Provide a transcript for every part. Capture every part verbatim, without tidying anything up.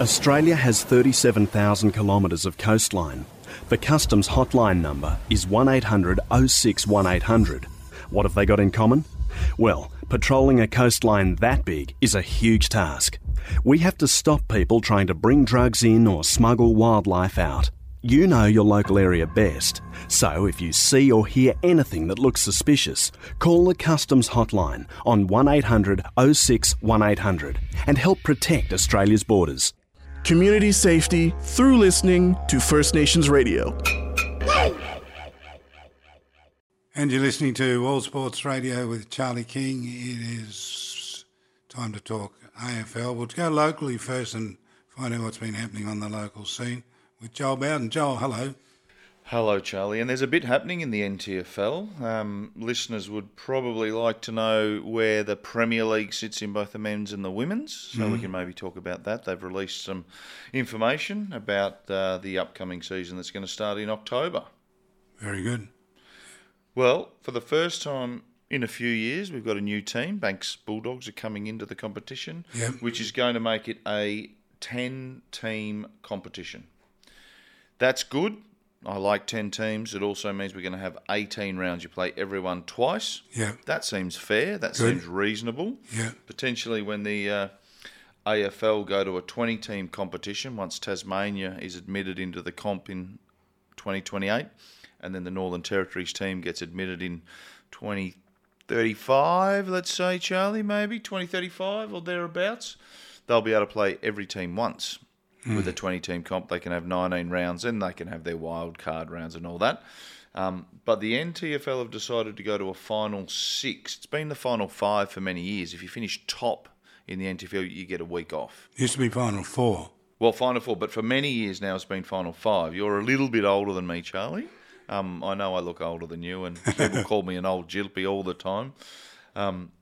Australia has thirty-seven thousand kilometres of coastline. The Customs hotline number is one eight hundred oh six one eight hundred. What have they got in common? Well, patrolling a coastline that big is a huge task. We have to stop people trying to bring drugs in or smuggle wildlife out. You know your local area best, so if you see or hear anything that looks suspicious, call the Customs hotline on one eight hundred oh six one eight hundred and help protect Australia's borders. Community safety through listening to First Nations Radio. And you're listening to All Sports Radio with Charlie King. It is time to talk A F L. We'll go locally first and find out what's been happening on the local scene with Joel Bowden. Joel, hello. Hello, Charlie. And there's a bit happening in the N T F L. Um, listeners would probably like to know where the Premier League sits in both the men's and the women's, so mm. we can maybe talk about that. They've released some information about uh, the upcoming season that's going to start in October. Very good. Well, for the first time in a few years, we've got a new team. Banks Bulldogs are coming into the competition, yep. which is going to make it a ten-team competition. That's good. I like ten teams. It also means we're going to have eighteen rounds. You play everyone twice. Yeah. That seems fair. That Good. seems reasonable. Yeah. Potentially when the uh, A F L go to a twenty-team competition, once Tasmania is admitted into the comp in twenty twenty-eight, and then the Northern Territories team gets admitted in twenty thirty-five, let's say, Charlie, maybe, twenty thirty-five or thereabouts, they'll be able to play every team once. Mm. With a twenty-team comp, they can have nineteen rounds, and they can have their wild card rounds and all that. Um, but the N T F L have decided to go to a final six. It's been the final five for many years. If you finish top in the N T F L, you get a week off. It used to be final four. Well, final four, but for many years now it's been final five. You're a little bit older than me, Charlie. Um, I know I look older than you, and people call me an old jilpy all the time. Um,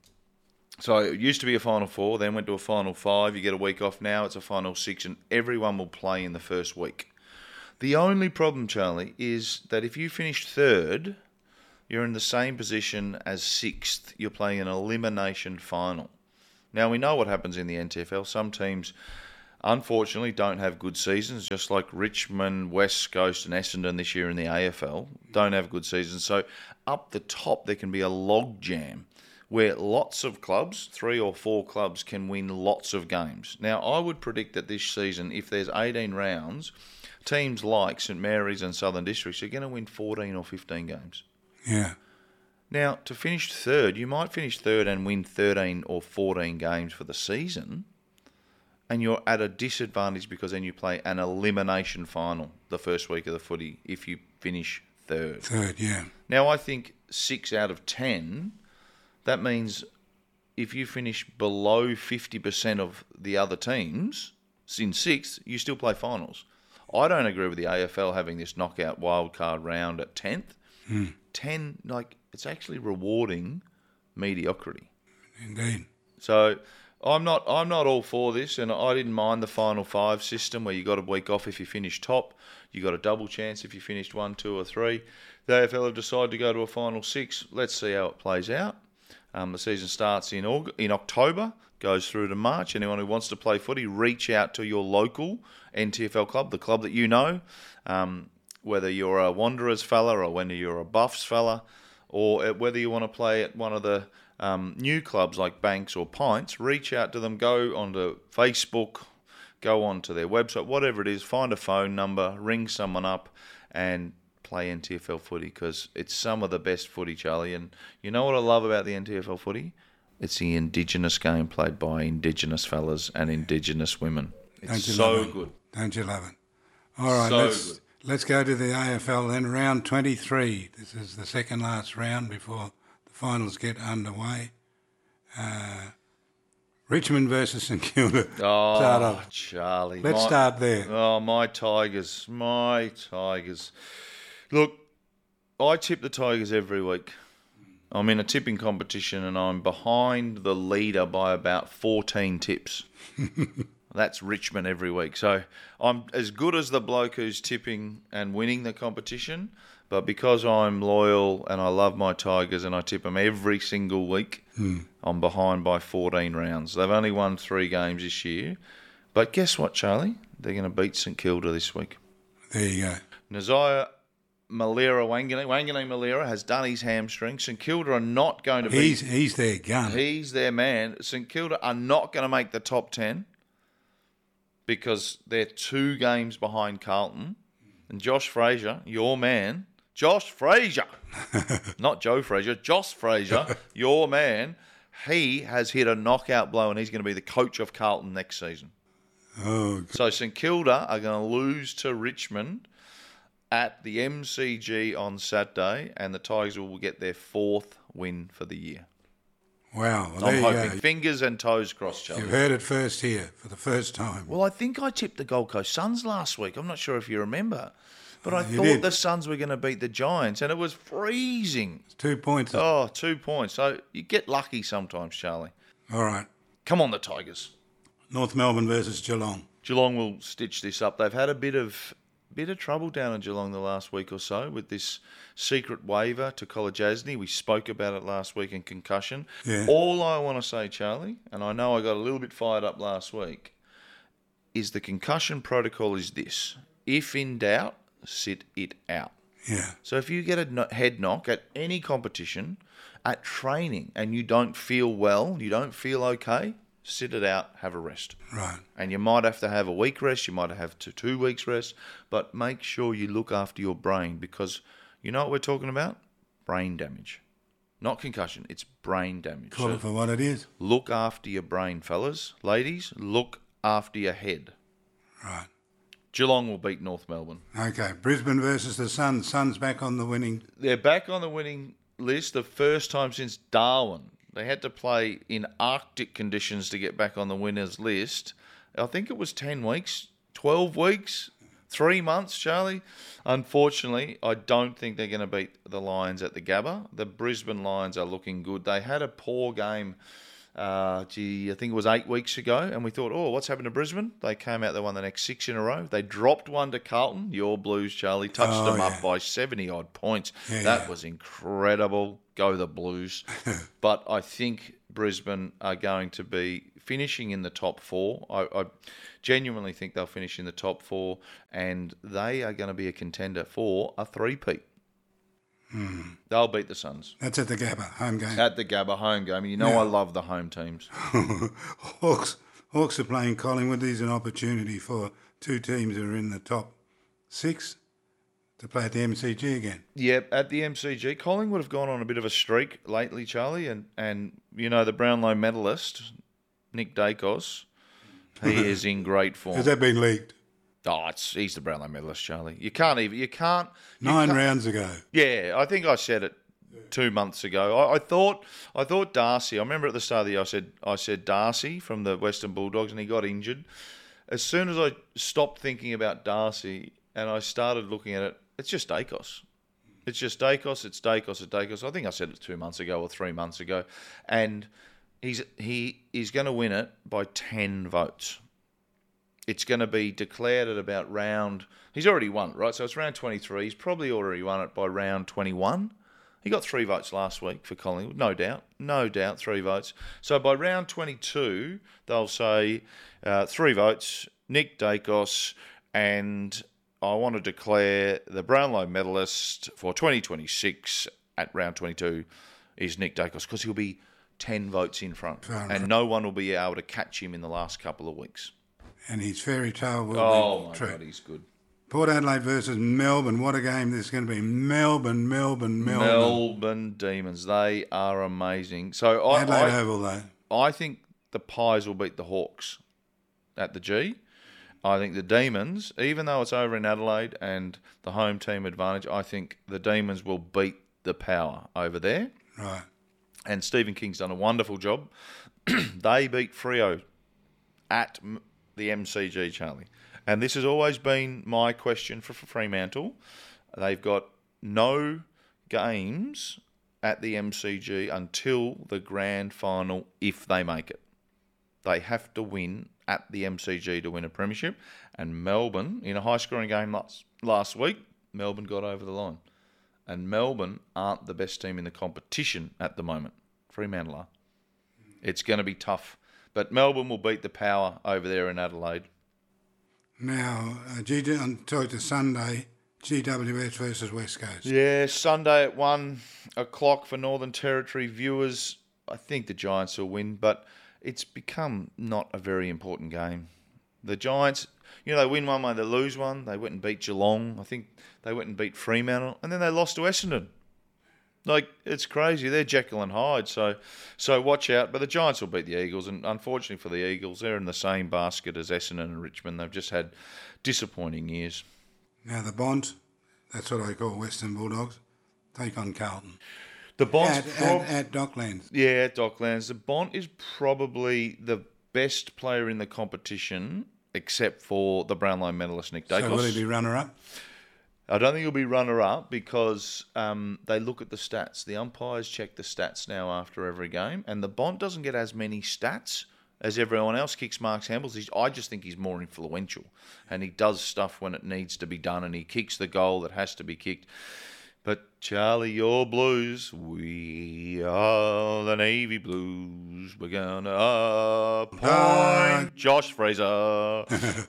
So it used to be a Final Four, then went to a Final Five. You get a week off. Now it's a Final Six, and everyone will play in the first week. The only problem, Charlie, is that if you finish third, you're in the same position as sixth. You're playing an elimination final. Now, we know what happens in the N T F L. Some teams, unfortunately, don't have good seasons, just like Richmond, West Coast and Essendon this year in the A F L don't have good seasons. So up the top, there can be a log jam, where lots of clubs, three or four clubs, can win lots of games. Now, I would predict that this season, if there's eighteen rounds, teams like St Mary's and Southern Districts are going to win fourteen or fifteen games. Yeah. Now, to finish third, you might finish third and win thirteen or fourteen games for the season, and you're at a disadvantage because then you play an elimination final the first week of the footy if you finish third. Third, yeah. Now, I think six out of ten... that means if you finish below fifty percent of the other teams in sixth, you still play finals. I don't agree with the A F L having this knockout wildcard round at tenth. Mm. ten, like, it's actually rewarding mediocrity. Indeed. So I'm not I'm not all for this, and I didn't mind the Final Five system where you got a week off if you finish top. You got a double chance if you finished one, two or three. The A F L have decided to go to a Final Six. Let's see how it plays out. Um, the season starts in August, in October, goes through to March. Anyone who wants to play footy, reach out to your local N T F L club, the club that you know, um, whether you're a Wanderers fella or whether you're a Buffs fella, or whether you want to play at one of the um, new clubs like Banks or Pints. Reach out to them, go onto Facebook, go onto their website, whatever it is, find a phone number, ring someone up, and play N T F L footy, because it's some of the best footy, Charlie. And you know what I love about the N T F L footy? It's the Indigenous game played by Indigenous fellas and Indigenous women. It's so good. Don't you love it? All right, so let's good. let's go to the A F L then. Round twenty-three. This is the second last round before the finals get underway. Uh, Richmond versus St Kilda. Oh, start off. Charlie. Let's my, start there. Oh, my Tigers. My Tigers. Look, I tip the Tigers every week. I'm in a tipping competition and I'm behind the leader by about fourteen tips. That's Richmond every week. So I'm as good as the bloke who's tipping and winning the competition, but because I'm loyal and I love my Tigers and I tip them every single week, hmm. I'm behind by fourteen rounds. They've only won three games this year, But guess what, Charlie? They're going to beat St Kilda this week. There you go. Nazaya Malera Wangani, Wangani Malera has done his hamstring. St Kilda are not going to He's be... he's their gun. He's their man. St Kilda are not going to make the top ten because they're two games behind Carlton. And Josh Fraser, your man, Josh Fraser, not Joe Fraser, Josh Fraser, your man, he has hit a knockout blow and he's going to be the coach of Carlton next season. Oh, So St Kilda are going to lose to Richmond at the M C G on Saturday, and the Tigers will get their fourth win for the year. wow. Well, I'm there hoping. you go. Fingers and toes crossed, Charlie. You've heard it first here for the first time. Well, I think I tipped the Gold Coast Suns last week. I'm not sure if you remember. But I You thought did. the Suns were going to beat the Giants, and it was freezing. Two points. Oh, two points. So you get lucky sometimes, Charlie. All right. Come on, the Tigers. North Melbourne versus Geelong. Geelong will stitch this up. They've had a bit of bit of trouble down in Geelong the last week or so with this secret waiver to Kolodjasny. We spoke about it last week in concussion. Yeah. All I want to say, Charlie, and I know I got a little bit fired up last week, is the concussion protocol is this. If in doubt, sit it out. Yeah. So if you get a no- head knock at any competition, at training, and you don't feel well, you don't feel okay, sit it out, have a rest. Right. And you might have to have a week rest, you might have to two weeks rest, but make sure you look after your brain because you know what we're talking about? Brain damage. Not concussion, it's brain damage. Call So it for what it is. look after your brain, fellas. Ladies, look after your head. Right. Geelong will beat North Melbourne. Okay. Brisbane versus the Suns. Suns back on the winning. They're back on the winning list the first time since Darwin. They had to play in Arctic conditions to get back on the winners list. I think it was ten weeks, twelve weeks, three months, Charlie. Unfortunately, I don't think they're going to beat the Lions at the Gabba. The Brisbane Lions are looking good. They had a poor game, uh, gee, I think it was eight weeks ago, and we thought, oh, what's happened to Brisbane? They came out, they won the next six in a row. They dropped one to Carlton, your Blues, Charlie, touched Oh, them yeah. up by seventy-odd points. Yeah, that yeah. was incredible. Go the Blues. But I think Brisbane are going to be finishing in the top four. I, I genuinely think they'll finish in the top four, and they are going to be a contender for a three-peat. Hmm. They'll beat the Suns. That's at the Gabba, home game. At the Gabba home game. You know Yeah. I love the home teams. Hawks, Hawks are playing Collingwood. There's an opportunity for two teams that are in the top six to play at the M C G again. Yep, at the M C G. Collingwood have gone on a bit of a streak lately, Charlie, and, and you know, the Brownlow medalist, Nick Dacos, he is in great form. Has that been leaked? Oh, it's, he's the Brownlow medalist, Charlie. You can't even, you can't. You Nine can't- rounds ago. Yeah, I think I said it two months ago. I, I thought, I thought Darcy. I remember at the start of the year, I said, I said Darcy from the Western Bulldogs, and he got injured. As soon as I stopped thinking about Darcy and I started looking at it, it's just Dacos. It's just Dacos. It's Dacos. It's Dacos. I think I said it two months ago or three months ago, and he's he is going to win it by ten votes. It's going to be declared at about round. He's already won it, right? So it's round twenty-three. He's probably already won it by round twenty-one. He got three votes last week for Collingwood, no doubt, no doubt, three votes. So by round twenty-two, they'll say uh, three votes, Nick Dacos, and I want to declare the Brownlow medalist for twenty twenty-six at round twenty-two is Nick Dacos because he'll be ten votes in front, Fair and enough. no one will be able to catch him in the last couple of weeks. And his fairy tale will Oh be my true. God, he's good. Port Adelaide versus Melbourne. What a game this is going to be. Melbourne, Melbourne, Melbourne. Melbourne Demons, they are amazing. So I, Adelaide I, Oval, though. I think the Pies will beat the Hawks at the G. I think the Demons, even though it's over in Adelaide and the home team advantage, I think the Demons will beat the Power over there. Right. And Stephen King's done a wonderful job. They beat Freo at m- the M C G, Charlie. And this has always been my question for, for Fremantle. They've got no games at the M C G until the grand final if they make it. They have to win at the M C G to win a premiership. And Melbourne, in a high-scoring game last, last week, Melbourne got over the line. And Melbourne aren't the best team in the competition at the moment. Fremantle are. It's going to be tough. But Melbourne will beat the Power over there in Adelaide. Now, uh, G- on to Sunday, G W S versus West Coast. Yeah, Sunday at one o'clock for Northern Territory viewers. I think the Giants will win, but it's become not a very important game. The Giants, you know, they win one way, they lose one. They went and beat Geelong. I think they went and beat Fremantle, and then they lost to Essendon. Like, it's crazy. They're Jekyll and Hyde, so so watch out. But the Giants will beat the Eagles, and unfortunately for the Eagles, they're in the same basket as Essendon and Richmond. They've just had disappointing years. Now, the Bont, that's what I call Western Bulldogs, take on Carlton. The Bont's At, prob- at, at Docklands. Yeah, at Docklands. The Bont is probably the best player in the competition, except for the Brownlow medalist Nick Dacos. So will he be runner-up? I don't think he'll be runner-up because um, they look at the stats. The umpires check the stats now after every game, and the Bont doesn't get as many stats as everyone else. Kicks marks, handballs. He's, I just think he's more influential, and he does stuff when it needs to be done, and he kicks the goal that has to be kicked. But Charlie, your Blues, we are the Navy Blues. We're gonna appoint Josh Fraser.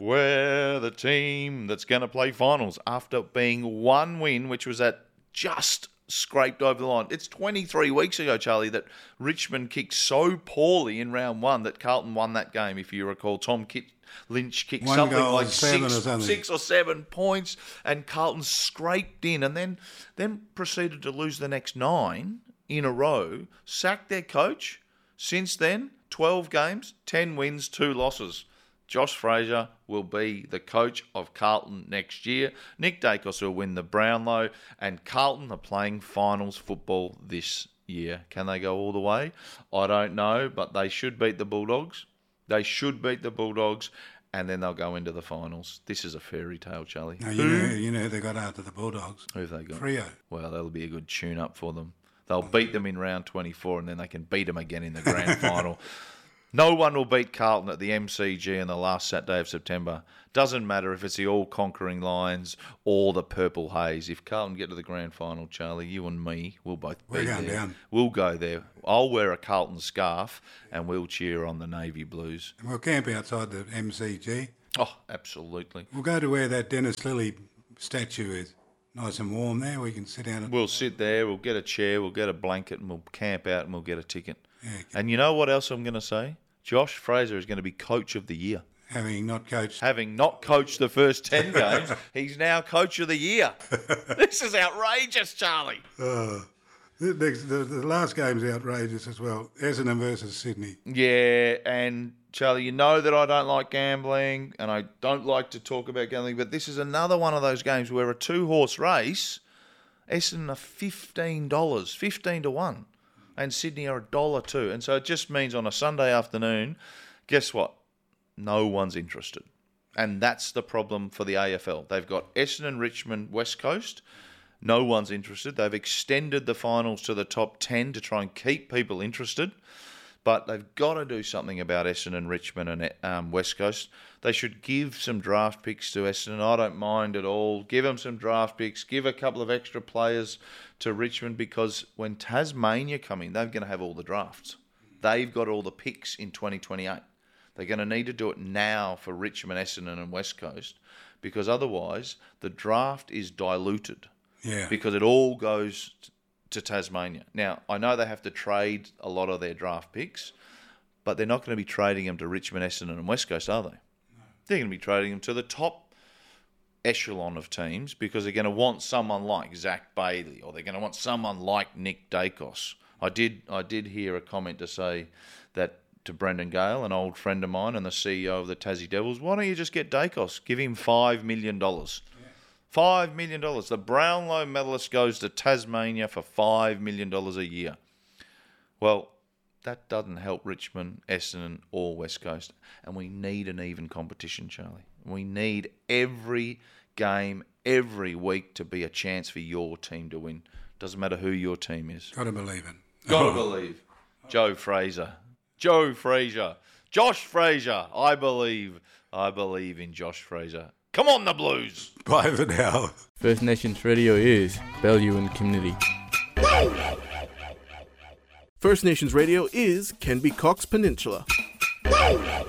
We're the team that's gonna play finals after being one win, which was at just scraped over the line. It's twenty-three weeks ago, Charlie, that Richmond kicked so poorly in round one that Carlton won that game. If you recall, Tom Kit. Lynch kicked One something goal, like seven six, or something. six or seven points, and Carlton scraped in, and then then proceeded to lose the next nine in a row. Sacked their coach. Since then, twelve games, ten wins, two losses. Josh Fraser will be the coach of Carlton next year. Nick Dacos will win the Brownlow, and Carlton are playing finals football this year. Can they go all the way? I don't know, but they should beat the Bulldogs. They should beat the Bulldogs, and then they'll go into the finals. This is a fairy tale, Charlie. No, you know, you know who they got after the Bulldogs? Who have they got? Freo. Well, that'll be a good tune-up for them. They'll beat them in round twenty-four, and then they can beat them again in the grand final. No one will beat Carlton at the M C G on the last Saturday of September. Doesn't matter if it's the all-conquering Lions or the Purple Haze. If Carlton get to the grand final, Charlie, you and me will both be We're going there. down. We'll go there. I'll wear a Carlton scarf, and we'll cheer on the Navy Blues. And we'll camp outside the M C G. Oh, absolutely. We'll go to where that Dennis Lilly statue is. Nice and warm there. We can sit down. And, We'll sit there, we'll get a chair, we'll get a blanket, and we'll camp out, and we'll get a ticket. Yeah, And you know what else I'm going to say? Josh Fraser is going to be coach of the year. having not coached. Having not coached the first ten games, he's now coach of the year. This is outrageous, Charlie. Uh, the, next, the, the last game's outrageous as well. Essendon versus Sydney. Yeah, and Charlie, you know that I don't like gambling and I don't like to talk about gambling, but this is another one of those games where a two-horse race, Essendon are fifteen dollars, fifteen to one, and Sydney are a dollar two. And so it just means on a Sunday afternoon, guess what? No one's interested. And that's the problem for the A F L. They've got Essendon, Richmond, West Coast. No one's interested. They've extended the finals to the top ten to try and keep people interested. But they've got to do something about Essendon, Richmond and um, West Coast. They should give some draft picks to Essendon. I don't mind at all. Give them some draft picks. Give a couple of extra players to Richmond, because when Tasmania come in, they're going to have all the drafts. They've got all the picks in twenty twenty-eight. They're going to need to do it now for Richmond, Essendon and West Coast, because otherwise the draft is diluted. Yeah. Because it all goes to Tasmania. Now, I know they have to trade a lot of their draft picks, but they're not going to be trading them to Richmond, Essendon and West Coast, are they? No. They're going to be trading them to the top echelon of teams, because they're going to want someone like Zach Bailey, or they're going to want someone like Nick Dacos. I did I did hear a comment to say that to Brendan Gale, an old friend of mine and the C E O of the Tassie Devils, why don't you just get Dacos? Give him five million dollars. five million dollars. The Brownlow medalist goes to Tasmania for five million dollars a year. Well, that doesn't help Richmond, Essendon or West Coast. And we need an even competition, Charlie. We need every game, every week to be a chance for your team to win. Doesn't matter who your team is. Got to believe it. Got to believe. Joe Fraser. Joe Fraser. Josh Fraser. I believe. I believe in Josh Fraser. Come on, the Blues. Bye for now. First Nations Radio is value and community. First Nations Radio is Kenby Cox Peninsula. Hey!